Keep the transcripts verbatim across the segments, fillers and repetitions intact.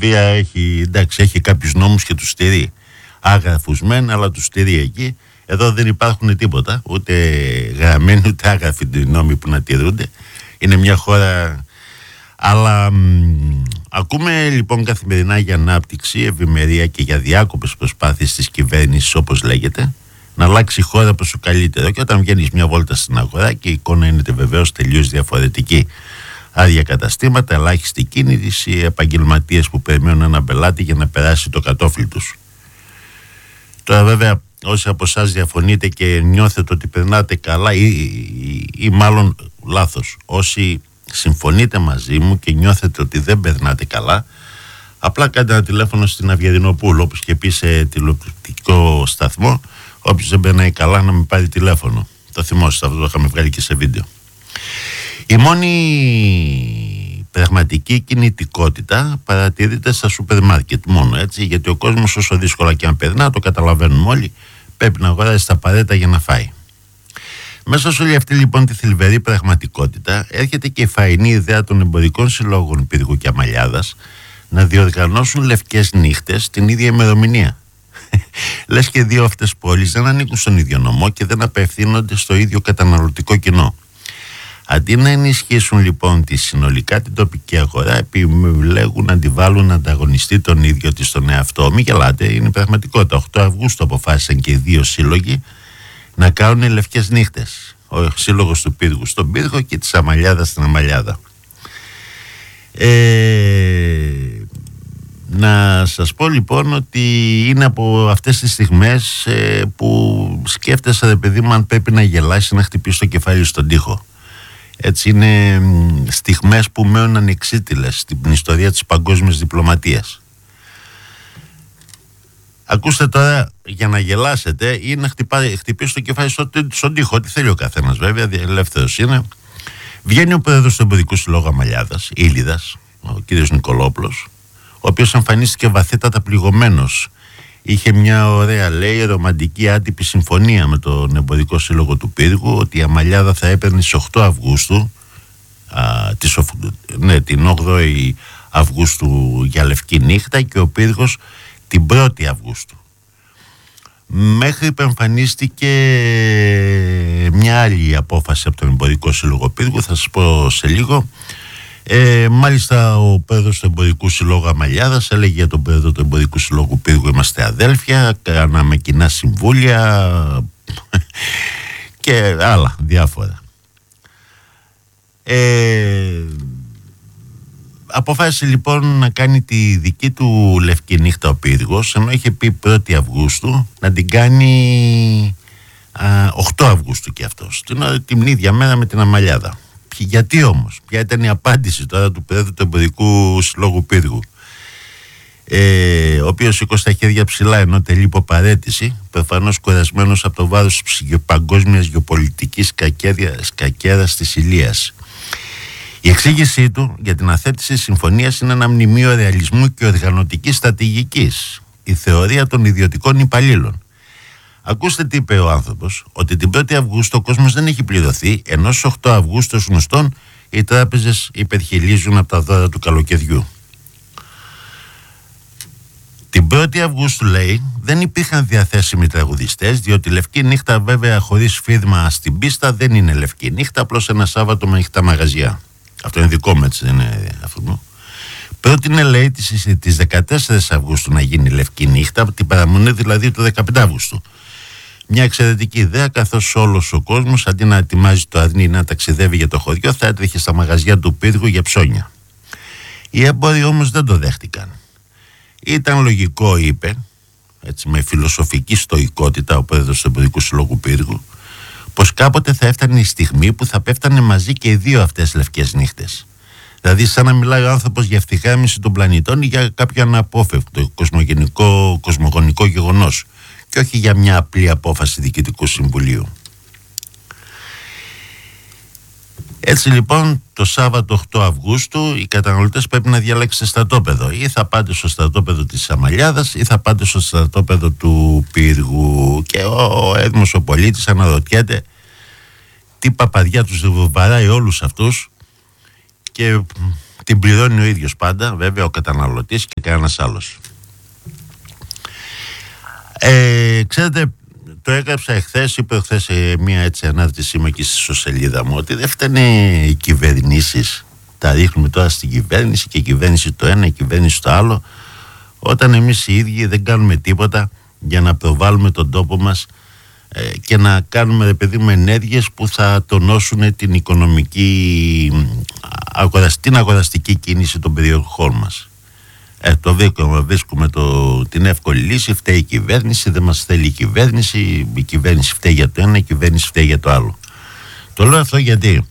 Σουηδία έχει, εντάξει, έχει κάποιους νόμους και τους στηρεί. Άγραφους μεν, αλλά τους στηρεί εκεί. Εδώ δεν υπάρχουν τίποτα, ούτε γραμμένοι ούτε άγραφοι νόμοι που να τηρούνται. Είναι μια χώρα. Αλλά μ, ακούμε λοιπόν καθημερινά για ανάπτυξη, ευημερία και για διάκοπες προσπάθειες της κυβέρνησης, όπως λέγεται, να αλλάξει η χώρα προς το καλύτερο. Και όταν βγαίνεις μια βόλτα στην αγορά και η εικόνα είναι βεβαίως τελείως διαφορετική. Άδεια καταστήματα, ελάχιστη κίνηση, επαγγελματίες που περιμένουν έναν πελάτη για να περάσει το κατόφλι τους. Τώρα βέβαια όσοι από εσάς διαφωνείτε και νιώθετε ότι περνάτε καλά ή, ή, ή μάλλον λάθος, όσοι συμφωνείτε μαζί μου και νιώθετε ότι δεν περνάτε καλά, απλά κάντε ένα τηλέφωνο στην Αυγερινοπούλου, όπως και πει σε τηλεοπτικό σταθμό, όποιος δεν περνάει καλά να με πάρει τηλέφωνο. Το θυμόσαστε, αυτό το είχαμε βγάλει και σε βίντεο. Η μόνη πραγματική κινητικότητα παρατηρείται στα σούπερ μάρκετ μόνο, έτσι, γιατί ο κόσμος όσο δύσκολα και αν περνά, το καταλαβαίνουμε όλοι, πρέπει να αγοράσει τα απαραίτητα για να φάει. Μέσα σε όλη αυτή λοιπόν τη θλιβερή πραγματικότητα έρχεται και η φαϊνή ιδέα των εμπορικών συλλόγων Πύργου και Αμαλιάδας να διοργανώσουν λευκές νύχτες την ίδια ημερομηνία. Λες και δύο αυτές πόλεις δεν ανήκουν στον ίδιο νομό και δεν απευθύνονται στο ίδιο καταναλωτικό κοινό. Αντί να ενισχύσουν λοιπόν τη συνολικά την τοπική αγορά, επιλέγουν να αντιβάλλουν να ανταγωνιστεί τον ίδιο της τον εαυτό. Μην γελάτε, είναι πραγματικότητα. οκτώ Αυγούστου αποφάσισαν και οι δύο σύλλογοι να κάνουν λευκές νύχτες. Ο σύλλογος του Πύργου στον Πύργο και της Αμαλιάδας στην Αμαλιάδα. Ε, να σας πω λοιπόν ότι είναι από αυτές τις στιγμές ε, που σκέφτεσαι, ρε παιδί μου, αν πρέπει να γελάσει, να χτυπήσει το κεφάλι στον τοίχο. Έτσι είναι στιγμές που μένουν ανεξίτηλες στην ιστορία της παγκόσμιας διπλωματίας. Ακούστε τώρα, για να γελάσετε ή να χτυπά, χτυπήσει το κεφάλι στο, στον τοίχο, ό,τι θέλει ο καθένας βέβαια, ελεύθερος είναι. Βγαίνει ο πρόεδρος του Εμπορικού Συλλόγου Αμαλιάδας, Ήλιδας, ο κύριος Νικολόπουλος, ο οποίος εμφανίστηκε βαθύτατα πληγωμένος. Είχε μια ωραία, λέει, ρομαντική άτυπη συμφωνία με τον Εμπορικό Σύλλογο του Πύργου ότι η Αμαλιάδα θα έπαιρνε στις οκτώ Αυγούστου, α, της, ναι, την όγδοη Αυγούστου για λευκή νύχτα και ο Πύργος την πρώτη Αυγούστου. Μέχρι που εμφανίστηκε μια άλλη απόφαση από τον Εμπορικό Σύλλογο Πύργου, θα σας πω σε λίγο. Ε, μάλιστα ο πρόεδρος του Εμπορικού Συλλόγου Αμαλιάδας έλεγε για τον πρόεδρο του Εμπορικού Συλλόγου Πύργου είμαστε αδέλφια, κάναμε κοινά συμβούλια και άλλα διάφορα. Ε, αποφάσισε λοιπόν να κάνει τη δική του λευκή νύχτα ο Πύργος, ενώ είχε πει πρώτη Αυγούστου, να την κάνει α, οκτώ Αυγούστου και αυτός, την, την ίδια μέρα με την Αμαλιάδα. Γιατί όμως, ποια ήταν η απάντηση τώρα του πρόεδρου του Εμπορικού Συλλόγου Πύργου, ε, ο οποίος σήκωσε τα χέρια ψηλά ενώ τελεί υποπαρέτηση, προφανώς κουρασμένος από το βάρος της παγκόσμιας γεωπολιτικής κακέρας της Ηλίας. Η εξήγησή του για την αθέτηση συμφωνίας είναι ένα μνημείο ρεαλισμού και οργανωτικής στρατηγικής, η θεωρία των ιδιωτικών υπαλλήλων. Ακούστε τι είπε ο άνθρωπος, ότι την πρώτη Αυγούστου ο κόσμος δεν έχει πληρωθεί, ενώ στις οκτώ Αυγούστου ως γνωστόν οι τράπεζες υπερχειλίζουν από τα δώρα του καλοκαιριού. Την πρώτη Αυγούστου, λέει, δεν υπήρχαν διαθέσιμοι τραγουδιστές, διότι λευκή νύχτα βέβαια χωρίς φίρμα στην πίστα δεν είναι λευκή νύχτα, απλώς ένα Σάββατο με ανοιχτά μαγαζιά. Αυτό είναι δικό μου, έτσι δεν είναι αυτό. Πρότεινε, λέει, τις δεκατέσσερις Αυγούστου να γίνει λευκή νύχτα, την παραμονή δηλαδή του δεκαπέντε Αυγούστου. Μια εξαιρετική ιδέα, καθώς όλος ο κόσμος αντί να ετοιμάζει το αρνί να ταξιδεύει για το χωριό, θα έτρεχε στα μαγαζιά του Πύργου για ψώνια. Οι έμποροι όμως δεν το δέχτηκαν. Ήταν λογικό, είπε, έτσι με φιλοσοφική στοικότητα ο πρόεδρος του Εμπορικού Συλλόγου Πύργου, πως κάποτε θα έφτανε η στιγμή που θα πέφτανε μαζί και οι δύο αυτές λευκές νύχτες. Δηλαδή, σαν να μιλάει ο άνθρωπος για ευθυγράμμιση των πλανητών ή για κάποιο αναπόφευκτο κοσμογενικό, κοσμογονικό γεγονός, και όχι για μια απλή απόφαση Διοικητικού Συμβουλίου. Έτσι λοιπόν, το Σάββατο οκτώ Αυγούστου οι καταναλωτές πρέπει να διαλέξουν στρατόπεδο. Ή θα πάτε στο στρατόπεδο της Αμαλιάδας ή θα πάτε στο στρατόπεδο του Πύργου. Και ο έτοιμος ο πολίτης αναρωτιέται τι παπαδιά τους βαράει όλους αυτούς και την πληρώνει ο ίδιος πάντα, βέβαια ο καταναλωτής και κανένας άλλος. Ε, ξέρετε, το έγραψα εχθές ή προχθές σε μια έτσι ανάρτησή μου εκεί στη σελίδα μου, ότι δεν φταίνε οι κυβερνήσεις, τα ρίχνουμε τώρα στην κυβέρνηση και η κυβέρνηση το ένα, η κυβέρνηση το άλλο, όταν εμείς οι ίδιοι δεν κάνουμε τίποτα για να προβάλλουμε τον τόπο μας ε, και να κάνουμε, ρε παιδί μου, ενέργειες που θα τονώσουν την οικονομική, την αγοραστική κίνηση των περιοχών μας. Ε, το βρίσκουμε, βρίσκουμε το, την εύκολη λύση, φταίει η κυβέρνηση, δεν μας θέλει η κυβέρνηση, η κυβέρνηση φταίει για το ένα, η κυβέρνηση φταίει για το άλλο. Το λέω αυτό γιατί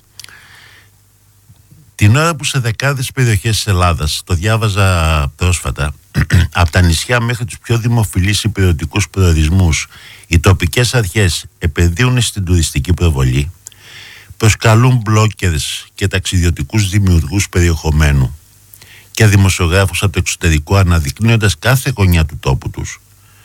την ώρα που σε δεκάδες περιοχές της Ελλάδας, το διάβαζα πρόσφατα, από τα νησιά μέχρι τους πιο δημοφιλείς υπηρετικούς προορισμούς, οι τοπικές αρχές επενδύουν στην τουριστική προβολή, προσκαλούν μπλόκερς και ταξιδιωτικούς δημιουργούς περιεχομένου και δημοσιογράφους από το εξωτερικό, αναδεικνύοντας κάθε γωνιά του τόπου τους,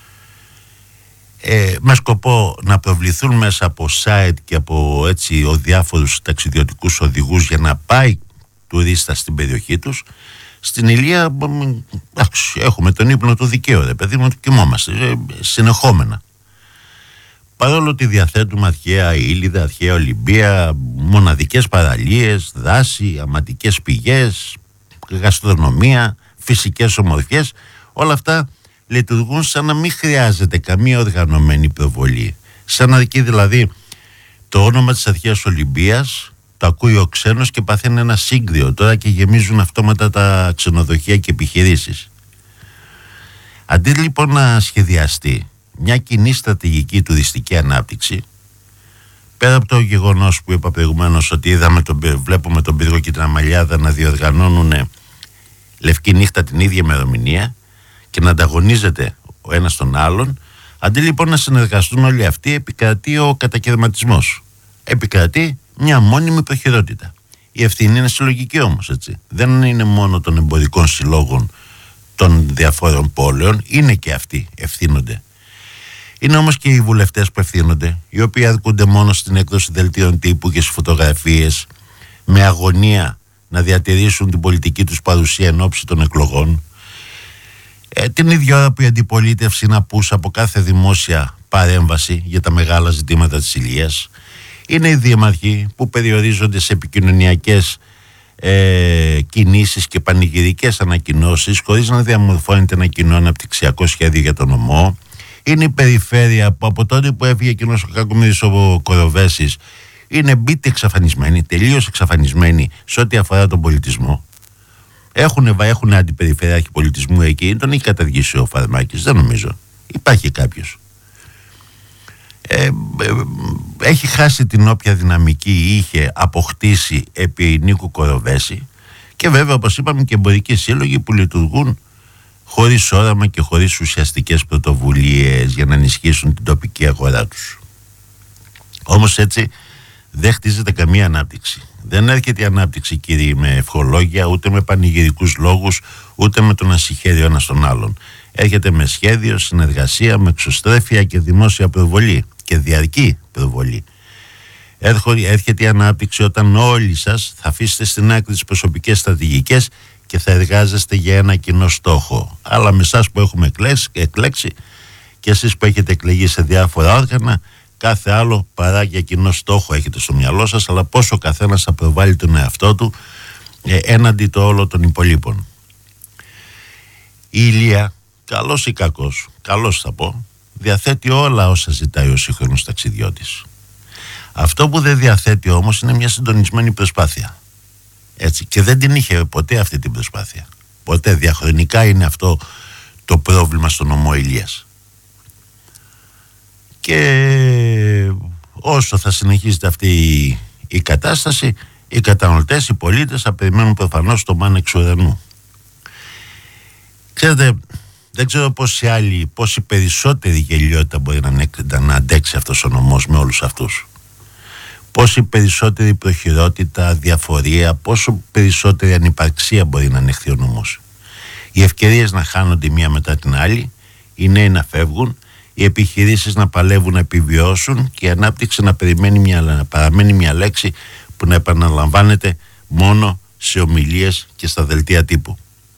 ε, με σκοπό να προβληθούν μέσα από site και από έτσι ο διάφορους ταξιδιωτικούς οδηγούς για να πάει τουρίστα στην περιοχή τους. Στην Ηλία έχουμε τον ύπνο του δικαίου, ρε παιδί μου, κοιμόμαστε ε, συνεχόμενα. Παρόλο ότι διαθέτουμε αρχαία Ήλιδα, αρχαία Ολυμπία, μοναδικές παραλίες, δάση, αματικές πηγές, γαστρονομία, φυσικές ομορφιές, όλα αυτά λειτουργούν σαν να μην χρειάζεται καμία οργανωμένη προβολή. Σαν να εκεί δηλαδή το όνομα της αρχαίας Ολυμπίας το ακούει ο ξένος και παθαίνει ένα σύγκριο τώρα και γεμίζουν αυτόματα τα ξενοδοχεία και επιχειρήσεις. Αντί λοιπόν να σχεδιαστεί μια κοινή στρατηγική τουριστική ανάπτυξη, πέρα από το γεγονός που είπα προηγουμένως ότι είδαμε τον, βλέπουμε τον Πύργο και την Αμαλιάδα να διοργανώνουν λευκή νύχτα την ίδια ημερομηνία και να ανταγωνίζεται ο ένας τον άλλον, αντί λοιπόν να συνεργαστούν όλοι αυτοί, επικρατεί ο κατακαιρματισμός. Επικρατεί μια μόνιμη προχειρότητα. Η ευθύνη είναι συλλογική όμως, έτσι. Δεν είναι μόνο των εμπορικών συλλόγων των διαφόρων πόλεων, είναι και αυτοί ευθύνονται. Είναι όμως και οι βουλευτές που ευθύνονται, οι οποίοι αρκούνται μόνο στην έκδοση δελτίων τύπου και στις φωτογραφίες, με αγωνία να διατηρήσουν την πολιτική τους παρουσία εν ώψη των εκλογών. Ε, την ίδια ώρα που η αντιπολίτευση είναι απούσα από κάθε δημόσια παρέμβαση για τα μεγάλα ζητήματα της Ηλίας, είναι οι δήμαρχοι που περιορίζονται σε επικοινωνιακές ε, κινήσεις και πανηγυρικές ανακοινώσεις χωρίς να διαμορφώνεται ένα κοινό αναπτυξιακό σχέδιο για τον νομό. Είναι η περιφέρεια που από τότε που έφυγε εκείνος ο Κακομοίρης ο Κοροβέσης είναι μπίτι εξαφανισμένη, τελείως εξαφανισμένη σε ό,τι αφορά τον πολιτισμό. Έχουν, έχουν αντιπεριφερειάρχη πολιτισμού εκεί, τον έχει καταργήσει ο Φαρμάκης, δεν νομίζω. Υπάρχει κάποιος. Ε, ε, έχει χάσει την όποια δυναμική είχε αποκτήσει επί Νίκου Κοροβέση και βέβαια, όπως είπαμε, και εμπορικοί σύλλογοι που λειτουργούν χωρίς όραμα και χωρίς ουσιαστικές πρωτοβουλίες για να ενισχύσουν την τοπική αγορά τους. Όμως έτσι δεν χτίζεται καμία ανάπτυξη. Δεν έρχεται η ανάπτυξη, κύριοι, με ευχολόγια, ούτε με πανηγυρικούς λόγους, ούτε με τον ασυχαίριο ένας τον άλλον. Έρχεται με σχέδιο, συνεργασία, με εξωστρέφεια και δημόσια προβολή και διαρκή προβολή. Έρχεται η ανάπτυξη όταν όλοι σας θα αφήσετε στην άκρη τις προσωπικές στρατηγικές και θα εργάζεστε για ένα κοινό στόχο. Αλλά με εσάς που έχουμε εκλέξει και εσείς που έχετε εκλεγεί σε διάφορα όργανα, κάθε άλλο παρά για κοινό στόχο έχετε στο μυαλό σας, αλλά πόσο ο καθένας θα προβάλλει τον εαυτό του ε, έναντι το όλο των υπολείπων. Η Ηλία, καλός ή κακός, καλός θα πω, διαθέτει όλα όσα ζητάει ο σύγχρονος ταξιδιώτης. Αυτό που δεν διαθέτει όμως είναι μια συντονισμένη προσπάθεια. Έτσι, και δεν την είχε ποτέ αυτή την προσπάθεια. Ποτέ, διαχρονικά είναι αυτό το πρόβλημα στον νομό Ηλίας. Και όσο θα συνεχίζεται αυτή η, η κατάσταση, οι καταναλωτές, οι πολίτες θα περιμένουν προφανώς το μάνα εξ ουρανού. Ξέρετε, δεν ξέρω πόσοι άλλοι, πόση περισσότερη γελιότητα μπορεί να, να αντέξει αυτός ο νομός με όλους αυτούς. Πόση περισσότερη προχειρότητα, διαφορία, πόσο περισσότερη ανυπαρξία μπορεί να ανεχθεί ο νομός. Οι ευκαιρίες να χάνονται μία μετά την άλλη, οι νέοι να φεύγουν, οι επιχειρήσεις να παλεύουν να επιβιώσουν και η ανάπτυξη να, περιμένει μια, να παραμένει μια λέξη που να επαναλαμβάνεται μόνο σε ομιλίες και στα δελτία τύπου.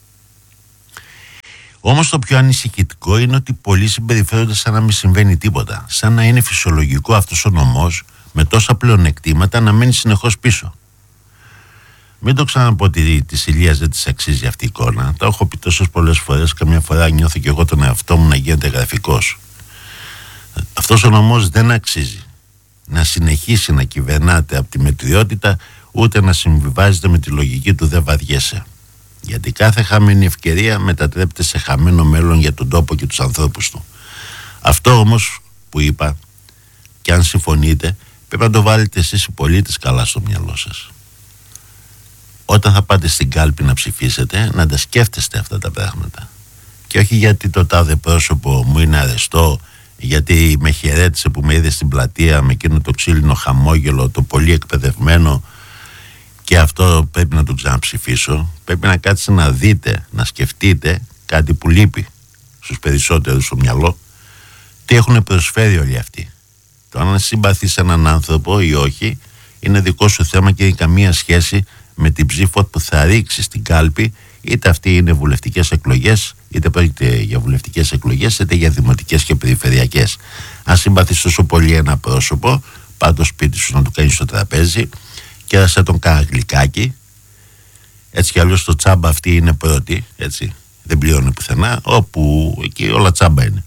Όμως το πιο ανησυχητικό είναι ότι πολλοί συμπεριφέρονται σαν να μην συμβαίνει τίποτα, σαν να είναι φυσιολογικό αυτός ο νομός με τόσα πλεονεκτήματα να μένει συνεχώς πίσω. Μην το ξαναπώ ότι της Ηλίας δεν της αξίζει αυτή η εικόνα. Το έχω πει τόσες πολλές φορές, καμιά φορά νιώθω και εγώ τον εαυτό μου να γίνεται γραφικός. Αυτός ο νομός δεν αξίζει να συνεχίσει να κυβερνάται από τη μετριότητα, ούτε να συμβιβάζεται με τη λογική του «δεν βαριέσαι». Γιατί κάθε χαμένη ευκαιρία μετατρέπεται σε χαμένο μέλλον για τον τόπο και τους ανθρώπους του. Αυτό όμως που είπα, και αν συμφωνείτε, πρέπει να το βάλετε εσείς οι πολίτες καλά στο μυαλό σας. Όταν θα πάτε στην κάλπη να ψηφίσετε, να τα σκέφτεστε αυτά τα πράγματα. Και όχι γιατί το τάδε πρόσωπο μου είναι αρεστό, γιατί με χαιρέτησε που με είδε στην πλατεία με εκείνο το ξύλινο χαμόγελο, το πολύ εκπαιδευμένο, και αυτό πρέπει να το ξαναψηφίσω. Πρέπει να κάτσετε να δείτε, να σκεφτείτε κάτι που λείπει στους περισσότερους στο μυαλό. Τι έχουν προσφέρει όλοι αυτοί. Το αν συμπαθείς έναν άνθρωπο ή όχι είναι δικό σου θέμα και έχει καμία σχέση με την ψήφο που θα ρίξει στην κάλπη, είτε αυτή είναι βουλευτικές εκλογές, είτε πρόκειται για βουλευτικές εκλογές, είτε για δημοτικές και περιφερειακές. Αν συμπαθείς τόσο πολύ ένα πρόσωπο, πάω το σπίτι σου να του κάνεις στο τραπέζι, κέρασε τον κάνα γλυκάκι. Έτσι κι αλλιώς το τσάμπα αυτή είναι πρώτη, έτσι, δεν πληρώνει πουθενά, όπου εκεί όλα τσάμπα είναι.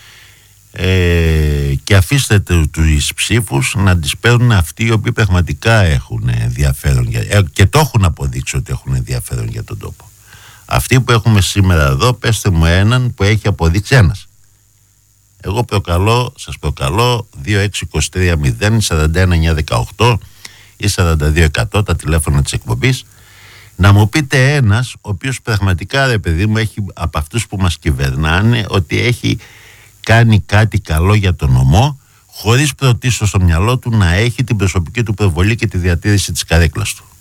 Ε, και αφήστε τους ψήφους να τις παίρνουν αυτοί οι οποίοι πραγματικά έχουν ενδιαφέρον για, ε, και το έχουν αποδείξει ότι έχουν ενδιαφέρον για τον τόπο. Αυτοί που έχουμε σήμερα εδώ, πέστε μου έναν που έχει αποδείξει ένας. Εγώ προκαλώ, σας προκαλώ δύο έξι δύο τρία μηδέν σαράντα ένα εννιακόσια δεκαοκτώ ή σαράντα δύο εκατό τα τηλέφωνα της εκπομπής, να μου πείτε ένας ο οποίος πραγματικά, ρε παιδί μου, έχει από αυτούς που μας κυβερνάνε, ότι έχει κάνει κάτι καλό για τον νομό, χωρίς πρωτίστως στο μυαλό του να έχει την προσωπική του προβολή και τη διατήρηση της καρέκλας του.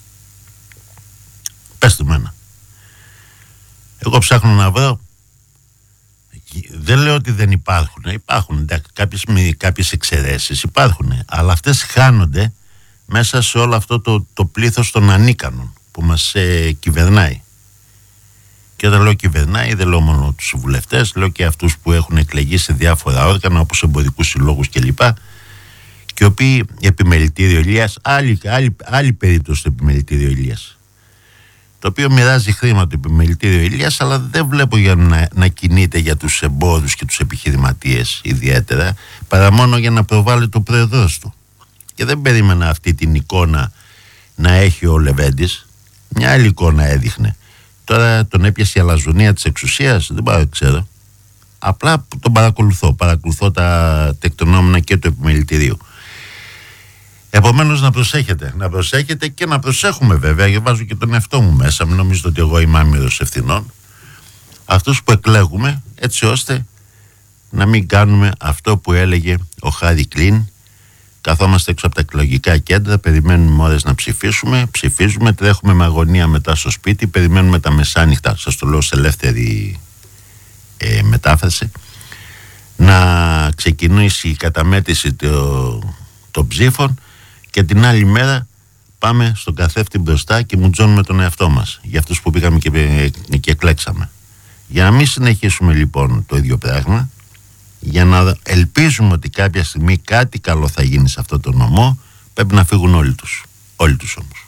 Πέστε μου ένα. Εγώ ψάχνω να βρω. Δεν λέω ότι δεν υπάρχουν. Υπάρχουν κάποιες, κάποιες εξαιρέσεις, υπάρχουν, αλλά αυτές χάνονται μέσα σε όλο αυτό το, το πλήθος των ανίκανων που μας ε, κυβερνάει. Και όταν λέω κυβερνάει, δεν λέω μόνο τους βουλευτές, λέω και αυτούς που έχουν εκλεγεί σε διάφορα όργανα, όπως εμπορικούς συλλόγους κλπ. Και οι οποίοι, επιμελητήριο Ηλίας, άλλη, άλλη, άλλη περίπτωση το επιμελητήριο Ηλίας, το οποίο μοιράζει χρήμα το επιμελητήριο Ηλίας, αλλά δεν βλέπω για να, να κινείται για τους εμπόρους και τους επιχειρηματίες ιδιαίτερα, παρά μόνο για να προβάλλει το πρόεδρος του. Και δεν περίμενα αυτή την εικόνα να έχει ο Λεβέντης. Μια άλλη εικόνα έδειχνε. Τώρα τον έπιασε η αλαζονία της εξουσίας, δεν πάω, ξέρω. Απλά τον παρακολουθώ. Παρακολουθώ τα τεκτονόμενα και του επιμελητηρίου. Επομένως να προσέχετε. Να προσέχετε και να προσέχουμε βέβαια, γιατί βάζω και τον εαυτό μου μέσα. Μην νομίζετε ότι εγώ είμαι άμυρος ευθυνών. Αυτούς που εκλέγουμε, έτσι ώστε να μην κάνουμε αυτό που έλεγε ο Χάρη Κλίν. Καθόμαστε έξω από τα εκλογικά κέντρα, περιμένουμε ώρες να ψηφίσουμε, ψηφίζουμε, τρέχουμε με αγωνία μετά στο σπίτι, περιμένουμε τα μεσάνυχτα, σας το λέω σε ελεύθερη ε, μετάφραση, να ξεκινήσει η καταμέτρηση των το ψήφων, και την άλλη μέρα πάμε στον καθρέφτη μπροστά και μουτζώνουμε τον εαυτό μας, για αυτούς που πήγαμε και, και εκλέξαμε. Για να μην συνεχίσουμε λοιπόν το ίδιο πράγμα, για να ελπίζουμε ότι κάποια στιγμή κάτι καλό θα γίνει σε αυτό το νομό, πρέπει να φύγουν όλοι τους. Όλοι τους όμως.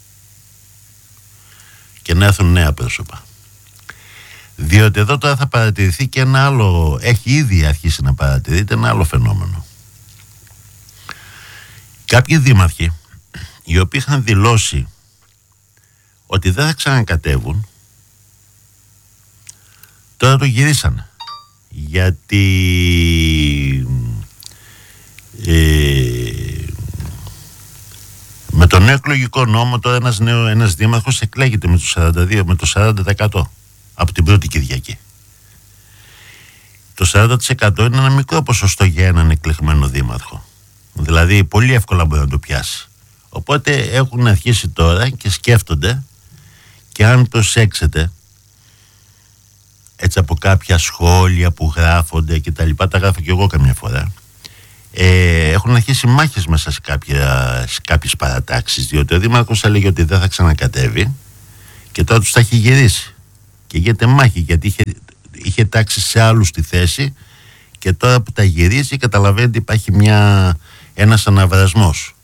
Και να έρθουν νέα πρόσωπα. Διότι εδώ τώρα θα παρατηρηθεί και ένα άλλο, έχει ήδη αρχίσει να παρατηρείται ένα άλλο φαινόμενο. Κάποιοι δήμαρχοι, οι οποίοι είχαν δηλώσει ότι δεν θα ξανακατεύουν, τώρα το γυρίσανε. Γιατί ε, με τον νέο εκλογικό νόμο τώρα ένας, νέο, ένας δήμαρχος εκλέγεται με το σαράντα δύο, με το σαράντα τοις εκατό από την πρώτη Κυριακή. Το σαράντα τοις εκατό είναι ένα μικρό ποσοστό για έναν εκλεγμένο δήμαρχο. Δηλαδή πολύ εύκολα μπορεί να το πιάσει. Οπότε έχουν αρχίσει τώρα και σκέφτονται, και αν προσέξετε, έτσι από κάποια σχόλια που γράφονται και τα λοιπά, τα γράφω και εγώ καμιά φορά, Ε, έχουν αρχίσει μάχες μέσα σε, κάποια, σε κάποιες παρατάξεις, διότι ο Δήμαρχος έλεγε ότι δεν θα ξανακατέβει και τώρα τους τα έχει γυρίσει και γίνεται μάχη, γιατί είχε, είχε τάξει σε άλλους τη θέση και τώρα που τα γυρίζει καταλαβαίνετε υπάρχει μια, ένας αναβρασμός.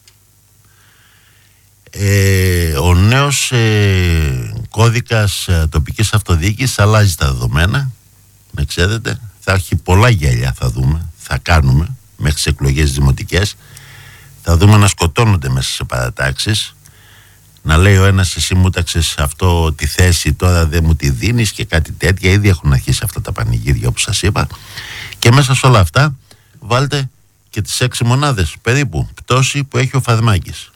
Ε, ο νέος ε, κώδικας ε, τοπικής αυτοδιοίκησης αλλάζει τα δεδομένα, να ξέρετε, θα έχει πολλά γέλια, θα δούμε, θα κάνουμε μέχρι τις εκλογές δημοτικές, θα δούμε να σκοτώνονται μέσα σε παρατάξεις, να λέει ο ένας εσύ μου τάξες αυτό τη θέση, τώρα δεν μου τη δίνεις και κάτι τέτοια. Ήδη έχουν αρχίσει αυτά τα πανηγύρια όπως σας είπα, και μέσα σε όλα αυτά βάλτε και τις έξι μονάδες περίπου πτώση που έχει ο Φαρμάκης.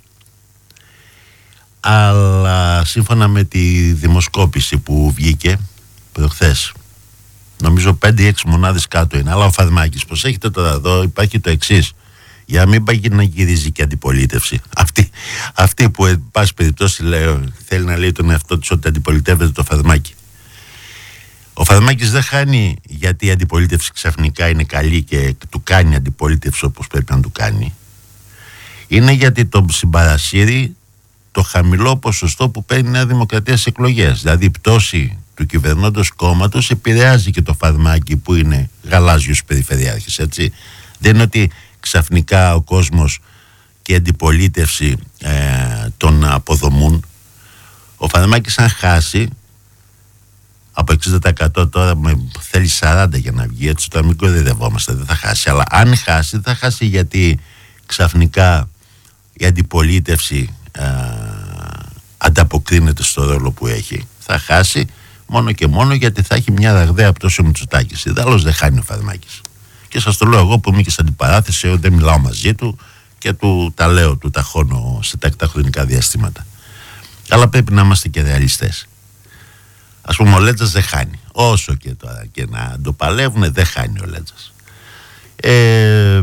Αλλά σύμφωνα με τη δημοσκόπηση που βγήκε προχθές, νομίζω πέντε έξι μονάδες κάτω είναι. Αλλά ο Φαρμάκης, προσέχετε τώρα, εδώ υπάρχει το εξής, για να μην πάει να γυρίζει και αντιπολίτευση. Αυτή, αυτή που εν πάση περιπτώσει λέει, θέλει να λέει τον εαυτό της ότι αντιπολιτεύεται το Φαρμάκη. Ο Φαρμάκης δεν χάνει γιατί η αντιπολίτευση ξαφνικά είναι καλή και του κάνει αντιπολίτευση όπως πρέπει να του κάνει. Είναι γιατί τον συμπαρασύρει το χαμηλό ποσοστό που παίρνει η Νέα Δημοκρατία στις εκλογές. Δηλαδή η πτώση του κυβερνώντος κόμματος επηρεάζει και το Φαρμάκη που είναι γαλάζιος περιφερειάρχης, έτσι. Δεν είναι ότι ξαφνικά ο κόσμος και η αντιπολίτευση ε, τον αποδομούν. Ο Φαρμάκης αν χάσει από εξήντα τοις εκατό τώρα με, θέλει σαράντα τοις εκατό για να βγει, έτσι, τώρα μην κοροϊδευόμαστε, δεν θα χάσει. Αλλά αν χάσει, δεν θα χάσει γιατί ξαφνικά η αντιπολίτευση ε, ανταποκρίνεται στο ρόλο που έχει. Θα χάσει μόνο και μόνο γιατί θα έχει μια ραγδαία πτώση ο Μητσοτάκης. Ιδάλλως δεν χάνει ο Φαρμάκης. Και σας το λέω εγώ που είμαι και σε αντιπαράθεση, δεν μιλάω μαζί του και του τα λέω, του τα χώνω σε τακτά χρονικά διαστήματα. Αλλά πρέπει να είμαστε και ρεαλιστές. Ας πούμε ο Λέτζας δεν χάνει. Όσο και τώρα και να το παλεύουν, δεν χάνει ο Λέτζας. Ε,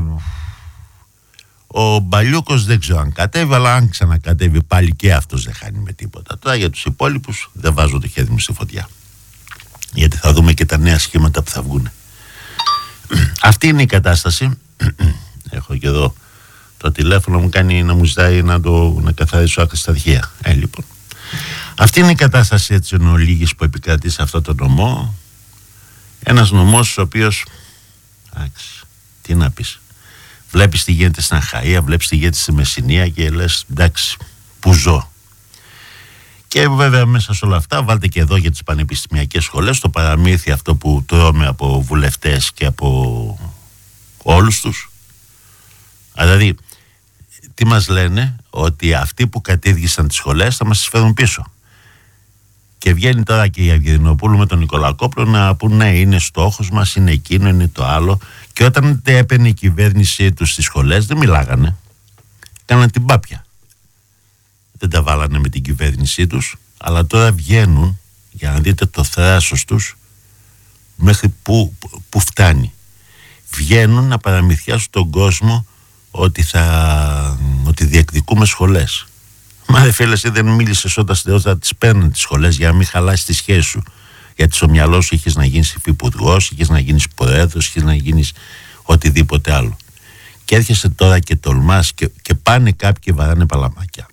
ο Μπαλιούκος δεν ξέρω αν κατέβει, αλλά αν ξανακατέβει πάλι και αυτός δεν χάνει με τίποτα. Τώρα για τους υπόλοιπους δεν βάζω το χέρι μου στη φωτιά. Γιατί θα δούμε και τα νέα σχήματα που θα βγουν. Αυτή είναι η κατάσταση. Έχω και εδώ το τηλέφωνο μου κάνει να μου ζητάει να το να καθαρίσω άκρη στα αρχεία. Ε, λοιπόν. Αυτή είναι η κατάσταση έτσι εν ολίγης που επικρατεί σε αυτό το νομό. Ένας νομός ο οποίος, άξι, τι να πεις, βλέπεις τι γίνεται στην Αχαΐα, βλέπεις τι γίνεται στη Μεσσηνία και λες εντάξει, που ζω. Και βέβαια μέσα σε όλα αυτά βάλτε και εδώ για τις πανεπιστημιακές σχολές το παραμύθι αυτό που τρώμε από βουλευτές και από όλους τους. Δηλαδή τι μας λένε, ότι αυτοί που κατήργησαν τις σχολές θα μας τις φέρουν πίσω. Και βγαίνει τώρα και η Αυγερινοπούλου με τον Νικολακόπουλο να πούν ναι, είναι στόχος μας, είναι εκείνο, είναι το άλλο. Και όταν έπαιρνε η κυβέρνησή τους στις σχολές δεν μιλάγανε, κάναν την πάπια. Δεν τα βάλανε με την κυβέρνησή τους, αλλά τώρα βγαίνουν για να δείτε το θράσος τους μέχρι που, που φτάνει. Βγαίνουν να παραμυθιάσουν τον κόσμο ότι, θα, ότι διεκδικούμε σχολές. Μα ρε φίλε, εσύ δεν μίλησες όταν θα τις παίρνουν τις σχολές για να μην χαλάσει τη σχέση σου. Γιατί στο μυαλό σου είχες να γίνεις υφυπουργός, είχες να γίνεις πρόεδρος, είχες να γίνεις οτιδήποτε άλλο. Και έρχεσαι τώρα και τολμάς και, και πάνε κάποιοι και βαράνε παλαμάκια.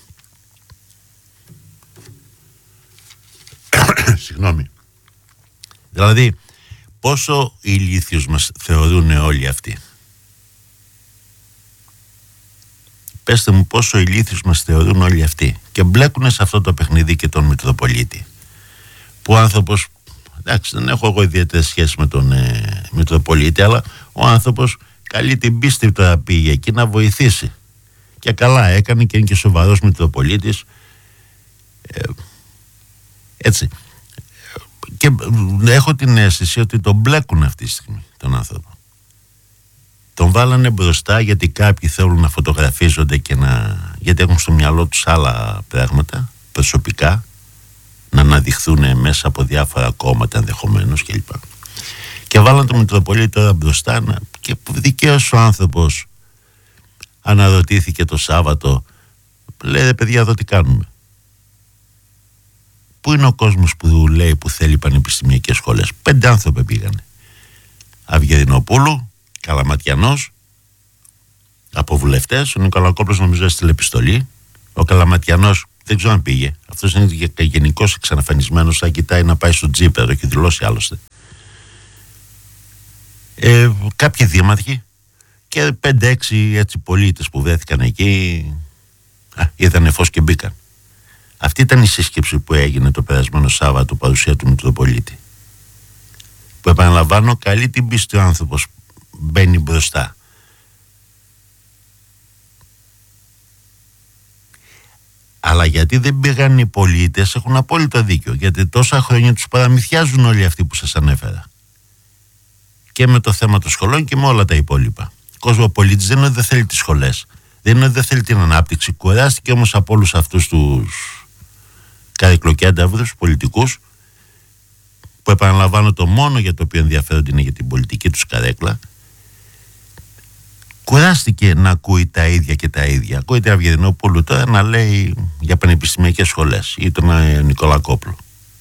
Συγγνώμη. Δηλαδή, πόσο ηλίθιους μας θεωρούν όλοι αυτοί. Πέστε μου πόσο ηλίθιους μας θεωρούν όλοι αυτοί. Και μπλέκουνε σε αυτό το παιχνίδι και τον Μητροπολίτη. Που ο άνθρωπος, εντάξει, δεν έχω εγώ ιδιαίτερη σχέση με τον ε, Μητροπολίτη, αλλά ο άνθρωπος καλεί την πίστη τώρα πήγε εκεί να βοηθήσει. Και καλά έκανε και είναι και σοβαρός Μητροπολίτης. Ε, έτσι. Και έχω την αίσθηση ότι τον μπλέκουν αυτή τη στιγμή τον άνθρωπο. Τον βάλανε μπροστά γιατί κάποιοι θέλουν να φωτογραφίζονται και να... γιατί έχουν στο μυαλό τους άλλα πράγματα προσωπικά, να αναδειχθούν μέσα από διάφορα κόμματα ενδεχομένως κλπ. Και βάλανε τον Μητροπολίτη τώρα μπροστά να... και δικαίως ο άνθρωπος αναρωτήθηκε το Σάββατο, λέει ρε παιδιά εδώ τι κάνουμε. Πού είναι ο κόσμος που λέει που θέλει πανεπιστημιακές σχολές? Πέντε άνθρωποι πήγανε. Αυγερινοπούλου, Καλαματιανός, από βουλευτές. Ο Νικολακόπουλος νομίζω έστειλε επιστολή. Ο Καλαματιανός δεν ξέρω αν πήγε. Αυτός είναι γενικώς εξαναφανισμένος. Θα κοιτάει να πάει στο τζίπερ, το έχει δηλώσει άλλωστε. Ε, κάποιοι δήμαρχοι και πέντε έξι έτσι πολίτες που βρέθηκαν εκεί, α, είδανε φως και μπήκαν. Αυτή ήταν η σύσκεψη που έγινε το περασμένο Σάββατο, παρουσία του Μητροπολίτη. Που επαναλαμβάνω, καλεί την πίστη ο άνθρωπος, μπαίνει μπροστά. Αλλά γιατί δεν πήγαν οι πολίτες, έχουν απόλυτο δίκιο. Γιατί τόσα χρόνια τους παραμυθιάζουν όλοι αυτοί που σας ανέφερα. Και με το θέμα των σχολών και με όλα τα υπόλοιπα. Ο κοσμοπολίτης δεν είναι ότι δεν θέλει τις σχολές, δεν είναι ότι δεν θέλει την ανάπτυξη. Κουράστηκε όμως από όλους αυτούς τους καρικλοκένταυρους πολιτικούς, που επαναλαμβάνω το μόνο για το οποίο ενδιαφέρονται είναι για την πολιτική τους καρέκλα. Κουράστηκε να ακούει τα ίδια και τα ίδια. Ακούει την Αυγερινόπουλου τώρα να λέει για πανεπιστημιακές σχολές ή τον Νικολακόπουλο.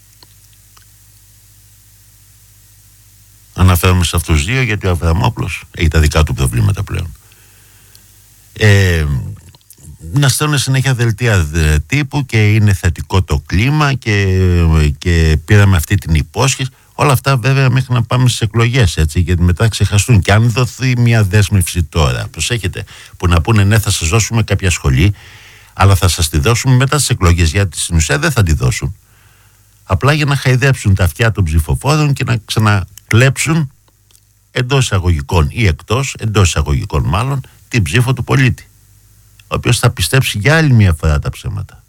Αναφέρομαι σε αυτούς δύο γιατί ο Αβραμόπουλος έχει τα δικά του προβλήματα πλέον. Ε, να στέλνουν συνέχεια δελτία τύπου και είναι θετικό το κλίμα και, και πήραμε αυτή την υπόσχεση. Όλα αυτά βέβαια μέχρι να πάμε στις εκλογές, έτσι, γιατί μετά ξεχαστούν. Και αν δοθεί μια δέσμευση τώρα, προσέχετε, που να πούνε ναι θα σας δώσουμε κάποια σχολή, αλλά θα σας τη δώσουμε μετά στις εκλογές, γιατί στην ουσία δεν θα τη δώσουν. Απλά για να χαϊδέψουν τα αυτιά των ψηφοφόρων και να ξανακλέψουν εντός εισαγωγικών ή εκτός, εντός εισαγωγικών μάλλον, την ψήφο του πολίτη, ο οποίος θα πιστέψει για άλλη μια φορά τα ψέματα.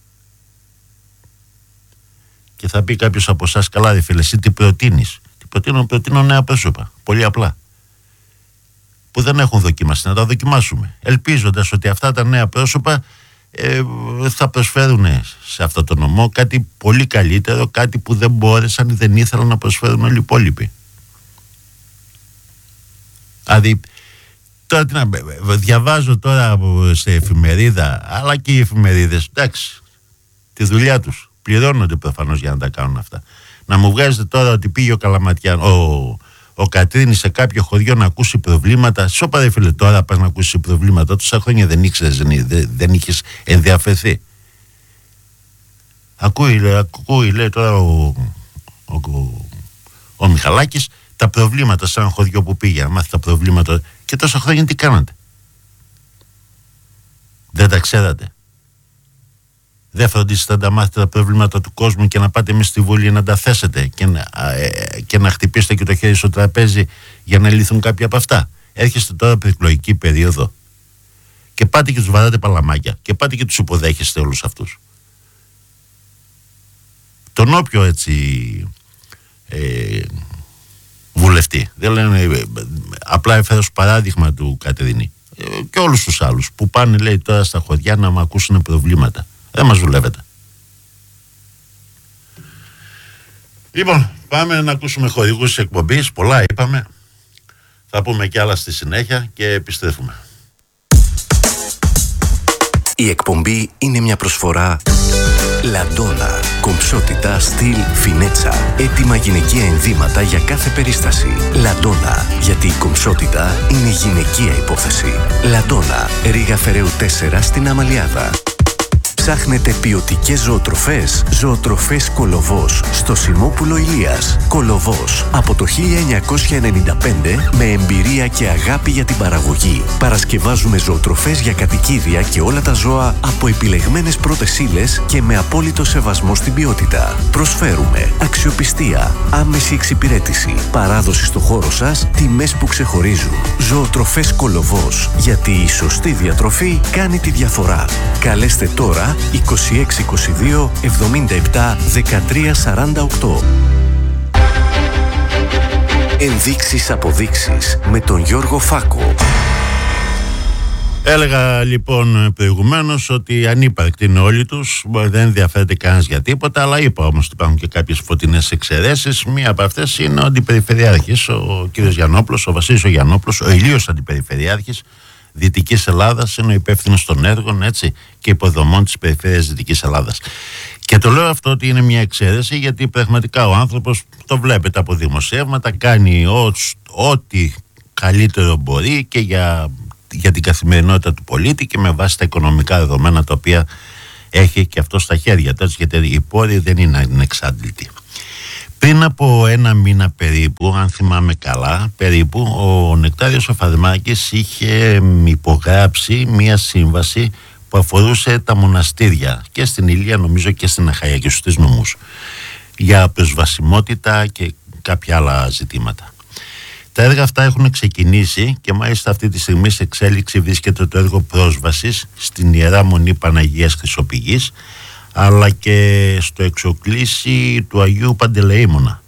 Και θα πει κάποιος από εσάς, καλά ρε φίλε, εσύ τι προτείνεις? Τι προτείνω? Προτείνω νέα πρόσωπα, πολύ απλά, που δεν έχουν δοκιμάσει, να τα δοκιμάσουμε, ελπίζοντας ότι αυτά τα νέα πρόσωπα ε, θα προσφέρουν σε αυτό το νομό κάτι πολύ καλύτερο, κάτι που δεν μπόρεσαν ή δεν ήθελαν να προσφέρουν όλοι οι υπόλοιποι. Δηλαδή τώρα τι να, διαβάζω τώρα σε εφημερίδα, αλλά και οι εφημερίδες, εντάξει, τη δουλειά τους πληρώνονται προφανώς για να τα κάνουν αυτά. Να μου βγάζετε τώρα ότι πήγε ο Καλαματιάν, ο, ο Κατρίνης σε κάποιο χωριό να ακούσει προβλήματα. Σώπα ρε φίλε, τώρα πας να ακούσει προβλήματα? Τόσα χρόνια δεν ήξερες, δεν, δεν είχες ενδιαφερθεί. Ακούει, λέει, ακούει, λέει τώρα ο, ο, ο, ο Μιχαλάκης τα προβλήματα σε ένα χωριό που πήγε, να μάθει τα προβλήματα. Και τόσα χρόνια τι κάνατε? Δεν τα ξέρατε? Δεν φροντίσετε να τα μάθετε τα προβλήματα του κόσμου και να πάτε εμείς στη Βουλή να τα θέσετε και να, ε, και να χτυπήσετε και το χέρι στο τραπέζι για να λυθούν κάποια από αυτά? Έρχεστε τώρα από εκλογική περίοδο και πάτε και τους βαράτε παλαμάκια και πάτε και τους υποδέχεστε όλους αυτούς. Τον όποιο έτσι ε, βουλευτή, δεν λένε, ε, απλά έφερα ως παράδειγμα του Κατερίνη, ε, και όλους τους άλλους που πάνε, λέει, τώρα στα χωριά να μου ακούσουν προβλήματα. Δεν μας δουλεύετε. Λοιπόν, πάμε να ακούσουμε χορηγούς της εκπομπής. Πολλά είπαμε. Θα πούμε και άλλα στη συνέχεια και επιστρέφουμε. Η εκπομπή είναι μια προσφορά Λαντόνα. Κομψότητα, στυλ, φινέτσα. Έτοιμα γυναικεία ενδύματα για κάθε περίσταση. Λαντόνα. Γιατί η κομψότητα είναι γυναικεία υπόθεση. Λαντόνα. Ρήγα Φεραίου τέσσερα στην Αμαλιάδα. Ψάχνετε ποιοτικές ζωοτροφές? Ζωοτροφές Κολοβός στο Σιμόπουλο Ηλίας. Κολοβός από το χίλια εννιακόσια ενενήντα πέντε με εμπειρία και αγάπη για την παραγωγή. Παρασκευάζουμε ζωοτροφές για κατοικίδια και όλα τα ζώα από επιλεγμένες πρώτες ύλες και με απόλυτο σεβασμό στην ποιότητα. Προσφέρουμε αξιοπιστία, άμεση εξυπηρέτηση, παράδοση στο χώρο σας, τιμές που ξεχωρίζουν. Ζωοτροφές Κολοβός. Γιατί η σωστή διατροφή κάνει τη διαφορά. Καλέστε τώρα είκοσι έξι είκοσι δύο εβδομήντα επτά δεκατρία σαράντα οκτώ. Ενδείξεις αποδείξεις με τον Γιώργο Φάκο. Έλεγα λοιπόν προηγουμένως ότι ανύπαρκτοι είναι όλοι τους, δεν ενδιαφέρεται κανένας για τίποτα, αλλά είπα όμως ότι υπάρχουν και κάποιες φωτεινές εξαιρέσεις. Μία από αυτές είναι ο αντιπεριφερειάρχης, ο κύριος Γιαννόπουλος, ο Βασίλης ο Γιαννόπουλος, ο ηλίος αντιπεριφερειάρχης Δυτικής Ελλάδας, είναι ο υπεύθυνος των έργων, έτσι, και υποδομών της περιφέρειας Δυτικής Ελλάδας. Και το λέω αυτό ότι είναι μια εξαίρεση, γιατί πραγματικά ο άνθρωπος, το βλέπετε από δημοσιεύματα, κάνει ό,τι καλύτερο μπορεί και για για την καθημερινότητα του πολίτη και με βάση τα οικονομικά δεδομένα τα οποία έχει και αυτό στα χέρια του, γιατί οι πόροι δεν είναι ανεξάντλητοι. Πριν από ένα μήνα περίπου, αν θυμάμαι καλά, περίπου, ο Νεκτάριος ο Φαρμάκης είχε υπογράψει μία σύμβαση που αφορούσε τα μοναστήρια και στην Ηλία, νομίζω και στην Αχαία και στους νομούς, για προσβασιμότητα και κάποια άλλα ζητήματα. Τα έργα αυτά έχουν ξεκινήσει και μάλιστα αυτή τη στιγμή σε εξέλιξη βρίσκεται το έργο πρόσβασης στην Ιερά Μονή Παναγίας Χρυσοπηγής, αλλά και στο εξοκλήσι του Αγίου Παντελεήμωνα.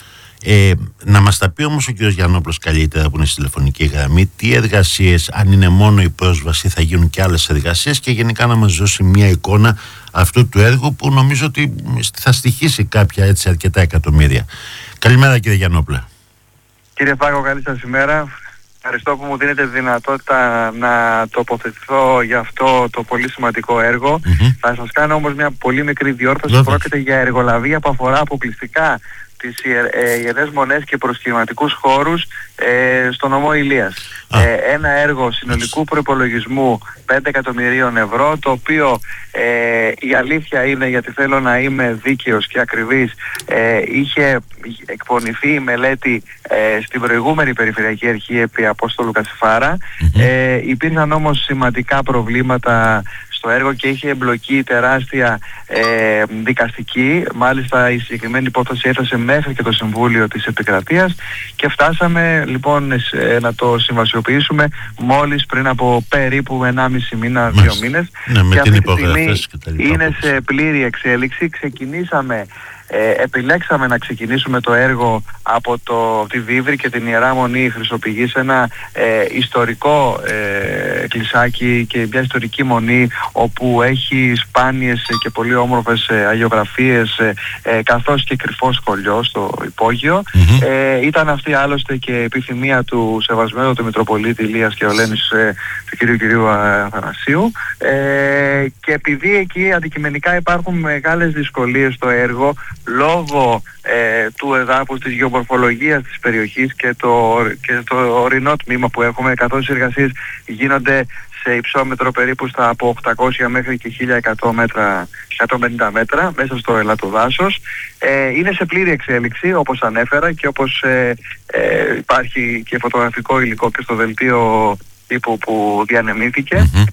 Ε, να μας τα πει όμως ο κ. Γιαννόπουλος καλύτερα, που είναι στη τηλεφωνική γραμμή, τι εργασίες, αν είναι μόνο η πρόσβαση, θα γίνουν και άλλες εργασίες, και γενικά να μας δώσει μια εικόνα αυτού του έργου που νομίζω ότι θα στοιχήσει κάποια έτσι αρκετά εκατομμύρια. Καλημέρα κύριε Γιαννόπουλε. Κύριε Φάκο, καλή σας ημέρα. Ευχαριστώ που μου δίνετε δυνατότητα να τοποθετηθώ για αυτό το πολύ σημαντικό έργο. Mm-hmm. Θα σας κάνω όμως μια πολύ μικρή διόρθωση. Λέβαια. Πρόκειται για εργολαβία που αφορά αποκλειστικά τις Ιερές Μονές και προσκυνηματικούς χώρους ε, στο νομό Ηλίας. Ε, ένα έργο συνολικού προϋπολογισμού πέντε εκατομμυρίων ευρώ, το οποίο ε, η αλήθεια είναι, γιατί θέλω να είμαι δίκαιος και ακριβής, ε, είχε εκπονηθεί η μελέτη ε, στην προηγούμενη Περιφερειακή Αρχή επί Απόστολου Κατσιφάρα. Mm-hmm. Ε, υπήρχαν όμως σημαντικά προβλήματα στο έργο και είχε εμπλοκή τεράστια ε, δικαστική. Μάλιστα η συγκεκριμένη υπόθεση έφτασε μέχρι και το Συμβούλιο της Επικρατείας και φτάσαμε λοιπόν ε, να το συμβασιοποιήσουμε μόλις πριν από περίπου ενάμιση μήνα, δύο μήνες. Ναι, με και την αυτή τη στιγμή είναι σε πλήρη εξέλιξη. Ξεκινήσαμε Ε, επιλέξαμε να ξεκινήσουμε το έργο από το, τη Βίβρη και την Ιερά Μονή Χρυσοπηγής, ένα ε, ιστορικό ε, κλεισάκι και μια ιστορική μονή όπου έχει σπάνιες και πολύ όμορφες ε, αγιογραφίες ε, ε, καθώς και κρυφό σχολιό στο υπόγειο. Mm-hmm. Ε, ήταν αυτή άλλωστε και επιθυμία του σεβασμένου του Μητροπολίτη Ηλίας και Ολένης ε, του κυρίου κυρίου Αθανασίου, ε, και επειδή εκεί αντικειμενικά υπάρχουν μεγάλες δυσκολίες στο έργο λόγω ε, του εδάφους, της γεωμορφολογίας της περιοχής και το, και το ορεινό τμήμα που έχουμε, καθώς οι εργασίες γίνονται σε υψόμετρο περίπου στα από οκτακόσια μέχρι και χίλια εκατό μέτρα, εκατόν πενήντα μέτρα μέσα στο ελαττοδάσος. Ε, είναι σε πλήρη εξέλιξη όπως ανέφερα και όπως ε, ε, υπάρχει και φωτογραφικό υλικό και στο δελτίο τύπου που διανεμήθηκε. Mm-hmm.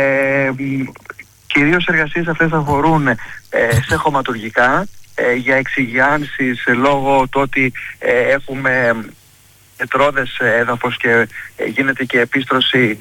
Ε, κυρίως εργασίες αυτές αφορούν ε, σε χωματουργικά, ε, για εξηγιάνσεις ε, λόγω του ότι ε, έχουμε τετρόδες έδαφος και ε, γίνεται και επίστρωση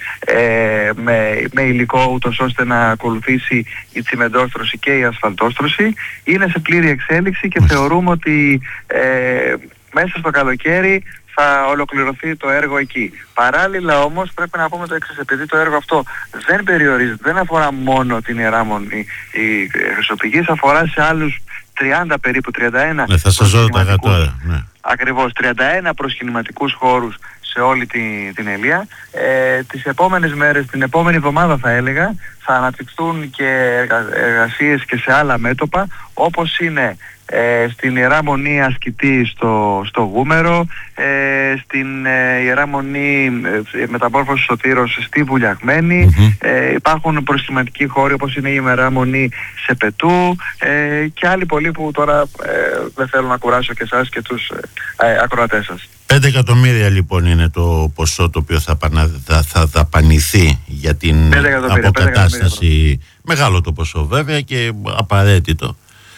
ε, με, με υλικό ούτως ώστε να ακολουθήσει η τσιμεντόστρωση και η ασφαλτόστρωση. Είναι σε πλήρη εξέλιξη και θεωρούμε ότι ε, μέσα στο καλοκαίρι θα ολοκληρωθεί το έργο εκεί. Παράλληλα όμως πρέπει να πούμε το εξής, επειδή το έργο αυτό δεν περιορίζεται, δεν αφορά μόνο την Ιερά Μονή η Χρυσοπηγής, αφορά σε άλλους τριάντα περίπου, τριάντα ένα ναι, θα σας ρωτάγα τώρα, ναι. Ακριβώς, τριάντα ένα προσκυνηματικούς χώρους σε όλη την, την Ηλία. Ε, τις επόμενες μέρες, την επόμενη εβδομάδα θα έλεγα, θα αναπτυχθούν και εργα, εργασίες και σε άλλα μέτωπα, όπως είναι ε, στην Ιερά Μονή Ασκητή στο, στο Γούμερο, ε, στην ε, Ιερά Μονή ε, Μεταμόρφωση Σωτήρος στη Βουλιαγμένη. Mm-hmm. ε, υπάρχουν προσκυνηματικοί χώροι όπως είναι η Ιερά Μονή Σεπετού ε, και άλλοι πολλοί που τώρα ε, δεν θέλω να κουράσω και εσάς και τους ε, ε, ακροατές σας. Πέντε εκατομμύρια λοιπόν είναι το ποσό το οποίο θα, πανα, θα, θα δαπανηθεί για την αποκατάσταση. Μεγάλο το ποσό βέβαια και απαραίτητο.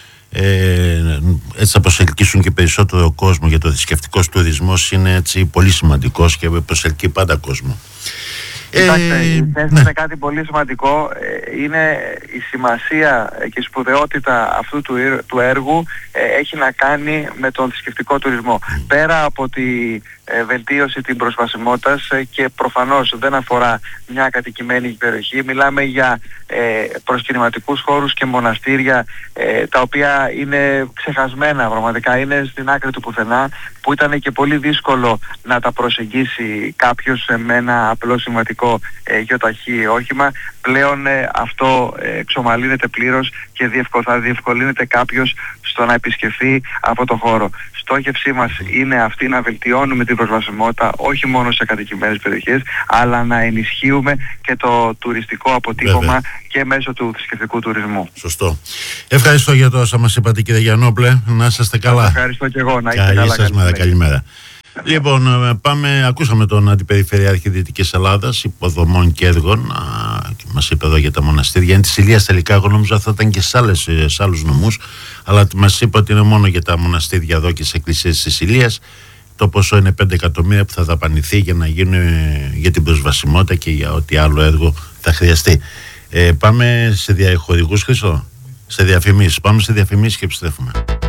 Ε, έτσι θα προσελκύσουν και περισσότερο κόσμο, για το θρησκευτικός τουρισμός είναι έτσι πολύ σημαντικός και προσελκύει πάντα κόσμο. Κοιτάξτε, ε, ναι. είναι κάτι πολύ σημαντικό. Είναι η σημασία και η σπουδαιότητα αυτού του, του έργου ε, έχει να κάνει με τον θρησκευτικό τουρισμό. Mm. Πέρα από τη ε, βελτίωση την προσβασιμότητας ε, και προφανώς δεν αφορά μια κατοικημένη περιοχή, μιλάμε για ε, προσκυνηματικούς χώρους και μοναστήρια ε, τα οποία είναι ξεχασμένα πραγματικά, είναι στην άκρη του πουθενά, που ήταν και πολύ δύσκολο να τα προσεγγίσει κάποιος με ένα απλό συμβατικό ηλεκτρικό ε, γεωταχή όχημα. Πλέον ε, αυτό ε, εξομαλύνεται πλήρως και διευκο, θα διευκολύνεται κάποιος στο να επισκεφθεί από το χώρο. Στόχευσή μας είναι αυτή, να βελτιώνουμε την προσβασιμότητα όχι μόνο σε κατοικημένες περιοχές, αλλά να ενισχύουμε και το τουριστικό αποτύπωμα Βέβαια. και μέσω του θρησκευτικού τουρισμού. Σωστό. Ευχαριστώ για το όσα μας είπατε, κύριε Γιαννόπουλε. Να είστε καλά. Ευχαριστώ και εγώ. Να είστε καλή καλά. Σας μέρα. Καλημέρα. Λοιπόν, πάμε, ακούσαμε τον Αντιπεριφερειάρχη Δυτικής Ελλάδας Υποδομών και Έργων. Μας είπε εδώ για τα μοναστήρια. Είναι της Ηλίας τελικά, εγώ νόμιζα θα ήταν και σε, άλλες, σε άλλους νομούς, αλλά μας είπε ότι είναι μόνο για τα μοναστήρια εδώ και σε εκκλησίες της Ηλίας. Το ποσό είναι πέντε εκατομμύρια που θα δαπανηθεί για να γίνει για την προσβασιμότητα και για ό,τι άλλο έργο θα χρειαστεί. Ε, πάμε σε διαχωρικούς, Χρήστο, σε διαφημίσεις. Πάμε σε διαφημίσεις και επιστρέφουμε.